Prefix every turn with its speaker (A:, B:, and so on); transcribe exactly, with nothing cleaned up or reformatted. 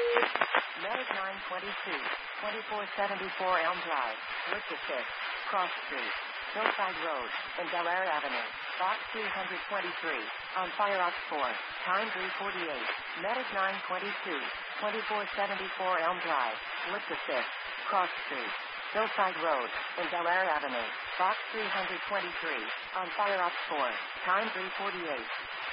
A: Medic nine twenty-two, twenty-four seventy-four Elm Drive, Liquid six, Cross Street, Hillside Road, and Delaware Avenue, Box three twenty-three, on fire ops four, time three forty-eight, Medic nine twenty-two, twenty-four seventy-four Elm Drive, Liquid six, Cross Street, Hillside Road, and Delaware Avenue, Box three twenty-three, on fire ops four, time three forty-eight.